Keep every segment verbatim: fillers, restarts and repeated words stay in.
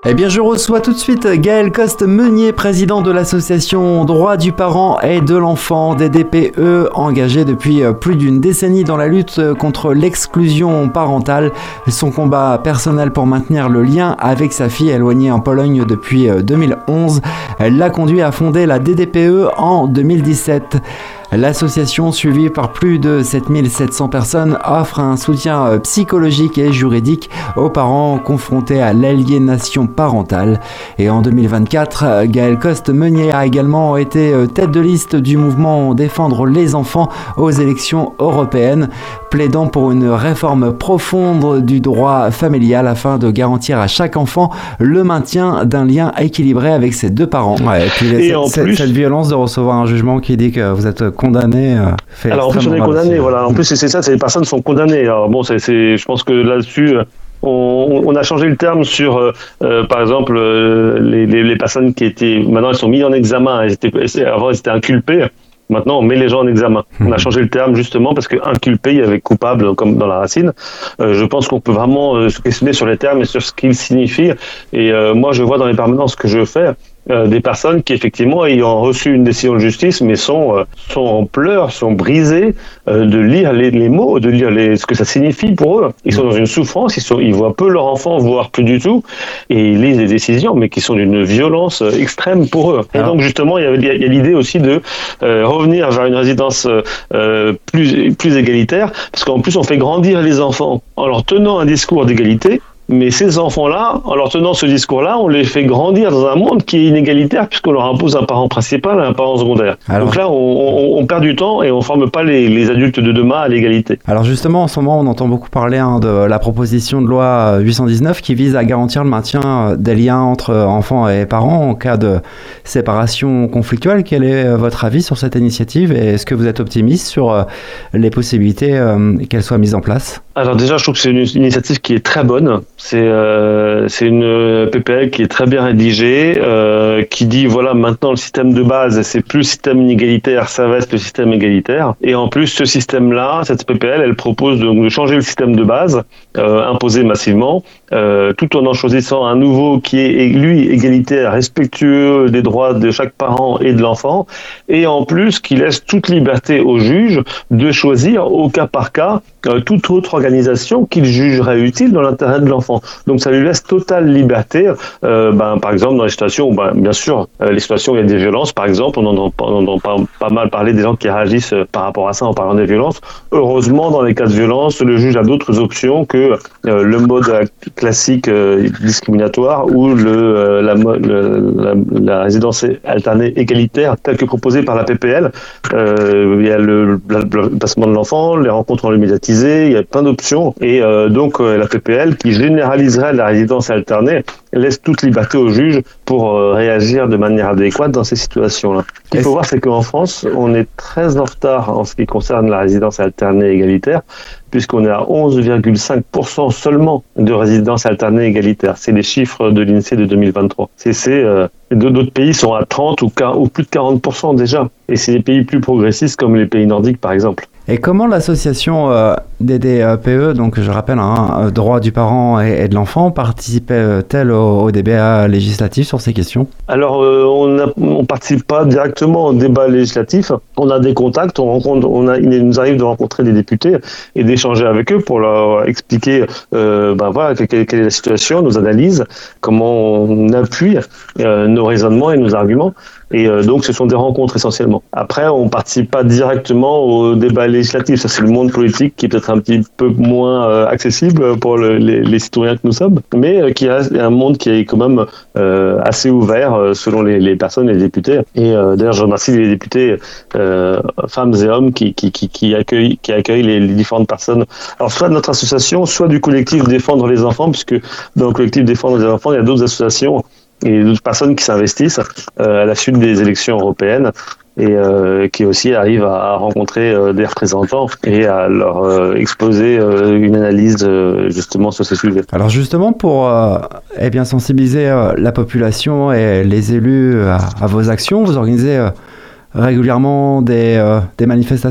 Eh bien, je reçois tout de suite Gaël Coste-Meunier, président de l'association Droits du parent et de l'enfant, D D P E, engagé depuis plus d'une décennie dans la lutte contre l'exclusion parentale. Son combat personnel pour maintenir le lien avec sa fille éloignée en Pologne depuis deux mille onze l'a conduit à fonder la D D P E en deux mille dix-sept. L'association, suivie par plus de sept mille sept cents personnes, offre un soutien psychologique et juridique aux parents confrontés à l'aliénation parentale. Et en deux mille vingt-quatre, Gaël Coste-Meunier a également été tête de liste du mouvement Défendre les enfants aux élections européennes, plaidant pour une réforme profonde du droit familial afin de garantir à chaque enfant le maintien d'un lien équilibré avec ses deux parents. Ouais, et puis et cette, cette, plus... cette violence de recevoir un jugement qui dit que vous êtes condamné. Euh, fait Alors en plus on est condamné, voilà. En plus c'est, c'est ça, c'est les personnes sont condamnées. Alors bon, c'est, c'est, je pense que là-dessus. On, on a changé le terme sur, euh, par exemple, euh, les, les, les personnes qui étaient, maintenant elles sont mises en examen, elles étaient, avant elles étaient inculpées, maintenant on met les gens en examen. On a changé le terme justement parce que inculpé, il y avait coupable comme dans la racine. Euh, je pense qu'on peut vraiment euh, se questionner sur les termes et sur ce qu'ils signifient. Et euh, moi je vois dans les permanences que je fais, Euh, des personnes qui effectivement ayant reçu une décision de justice mais sont euh, sont en pleurs, sont brisées euh, de lire les, les mots, de lire les, ce que ça signifie pour eux. Ils sont dans une souffrance, ils sont ils voient peu leur enfant, voire plus du tout, et ils lisent des décisions mais qui sont d'une violence euh, extrême pour eux. Et donc justement il y a, il y a l'idée aussi de euh, revenir vers une résidence euh, plus plus égalitaire, parce qu'en plus on fait grandir les enfants en leur tenant un discours d'égalité. Mais ces enfants-là, en leur tenant ce discours-là, on les fait grandir dans un monde qui est inégalitaire puisqu'on leur impose un parent principal et un parent secondaire. Alors, donc là, on, on, on perd du temps et on ne forme pas les, les adultes de demain à l'égalité. Alors justement, en ce moment, on entend beaucoup parler hein, de la proposition de loi huit cent dix-neuf qui vise à garantir le maintien des liens entre enfants et parents en cas de séparation conflictuelle. Quel est votre avis sur cette initiative et est-ce que vous êtes optimiste sur les possibilités euh, qu'elle soit mise en place ? Alors déjà, je trouve que c'est une initiative qui est très bonne. C'est, euh, c'est une P P L qui est très bien rédigée, euh, qui dit voilà maintenant le système de base c'est plus le système inégalitaire, ça va être le système égalitaire. Et en plus ce système-là, cette P P L, elle propose de, de changer le système de base, euh, imposé massivement, euh, tout en en choisissant un nouveau qui est lui égalitaire, respectueux des droits de chaque parent et de l'enfant, et en plus qui laisse toute liberté au juge de choisir au cas par cas euh, toute autre organisation qu'il jugerait utile dans l'intérêt de l'enfant. Donc ça lui laisse totale liberté, euh, ben, par exemple dans les situations où, ben, bien sûr, euh, les situations où il y a des violences, par exemple, on entend, on entend pas, pas mal parler des gens qui réagissent euh, par rapport à ça en parlant des violences. Heureusement, dans les cas de violence, le juge a d'autres options que euh, le mode classique euh, discriminatoire ou le, euh, la, le, la, la résidence alternée égalitaire telle que proposée par la P P L. Euh, il y a le, le placement de l'enfant, les rencontres en lieu médiatisé, il y a plein d'options et euh, donc euh, la P P L qui généraliserait la résidence alternée laisse toute liberté au juge pour euh, réagir de manière adéquate dans ces situations-là. Ce qu'il faut voir, c'est qu'en France, on est très en retard en ce qui concerne la résidence alternée égalitaire, puisqu'on est à onze virgule cinq pour cent seulement de résidence alternée égalitaire. C'est les chiffres de l'INSEE de deux mille vingt-trois. C'est, c'est, euh, d'autres pays sont à trente ou, ou plus de quarante pour cent déjà. Et c'est des pays plus progressistes comme les pays nordiques, par exemple. Et comment l'association euh, D D P E, donc je rappelle, hein, droit du parent et, et de l'enfant, participait-elle au, au débat législatif sur ces questions ? Alors, euh, on ne participe pas directement au débat législatif. On a des contacts, on rencontre, on a, il nous arrive de rencontrer des députés et d'échanger avec eux pour leur expliquer euh, ben voilà, quelle, quelle est la situation, nos analyses, comment on appuie euh, nos raisonnements et nos arguments. Et euh, donc, ce sont des rencontres essentiellement. Après, on ne participe pas directement au débat législatif. Ça, c'est le monde politique qui est peut-être un petit peu moins euh, accessible pour le, les, les citoyens que nous sommes, mais euh, qui reste un monde qui est quand même euh, assez ouvert euh, selon les, les personnes, les députés. Et euh, d'ailleurs, je remercie les députés, euh, femmes et hommes, qui, qui, qui, qui accueillent, qui accueillent les, les différentes personnes. Alors, soit de notre association, soit du collectif Défendre les enfants, puisque dans le collectif Défendre les enfants, il y a d'autres associations et d'autres personnes qui s'investissent euh, à la suite des élections européennes et euh, qui aussi arrivent à rencontrer euh, des représentants et à leur euh, exposer euh, une analyse euh, justement sur ces sujets. Alors justement pour euh, eh bien sensibiliser euh, la population et les élus à, à vos actions, vous organisez euh, régulièrement des, euh, des manifestations, c'est ça ?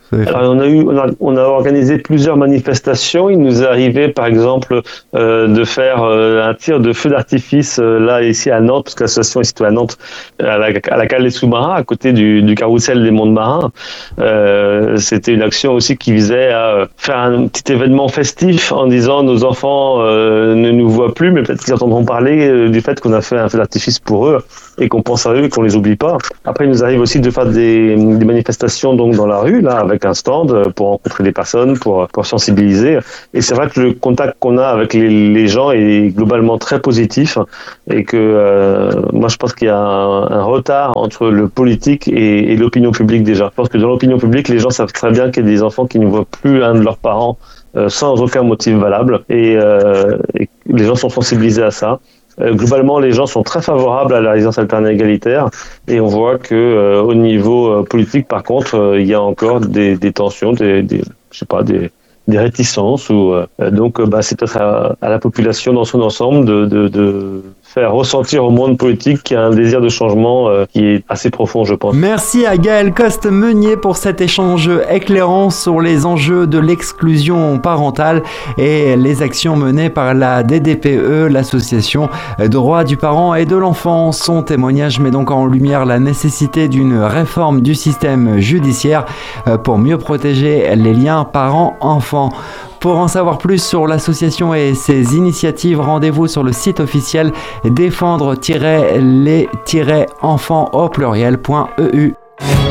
Alors, on a eu, on a, on a organisé plusieurs manifestations. Il nous est arrivé, par exemple, euh, de faire euh, un tir de feu d'artifice euh, là ici à Nantes, parce que l'association est située à Nantes, à la, à la cale des sous-marins, à côté du, du carrousel des mondes marins. Euh, c'était une action aussi qui visait à faire un petit événement festif en disant nos enfants euh, ne nous voient plus, mais peut-être qu'ils entendront parler euh, du fait qu'on a fait un feu d'artifice pour eux et qu'on pense à eux et qu'on les oublie pas. Après, il nous arrive aussi de faire des, des manifestations donc dans la rue, là, avec un stand pour rencontrer des personnes, pour, pour sensibiliser. Et c'est vrai que le contact qu'on a avec les, les gens est globalement très positif et que euh, moi, je pense qu'il y a un, un retard entre le politique et, et l'opinion publique déjà. Je pense que dans l'opinion publique, les gens savent très bien qu'il y a des enfants qui ne voient plus un de leurs parents euh, sans aucun motif valable et, euh, et les gens sont sensibilisés à ça. Euh, globalement, les gens sont très favorables à la résidence alternée égalitaire et on voit que euh, au niveau euh, politique, par contre, euh, il y a encore des, des tensions, des, des, je sais pas, des, des réticences. Ou euh, donc, euh, bah, c'est peut-être à, à la population dans son ensemble de, de, de faire ressentir au monde politique qu'il y a un désir de changement euh, qui est assez profond, je pense. Merci à Gaël Coste-Meunier pour cet échange éclairant sur les enjeux de l'exclusion parentale et les actions menées par la D D P E, l'association Droits du parent et de l'enfant. Son témoignage met donc en lumière la nécessité d'une réforme du système judiciaire pour mieux protéger les liens parents-enfants. Pour en savoir plus sur l'association et ses initiatives, rendez-vous sur le site officiel défendre les enfants au pluriel point e u.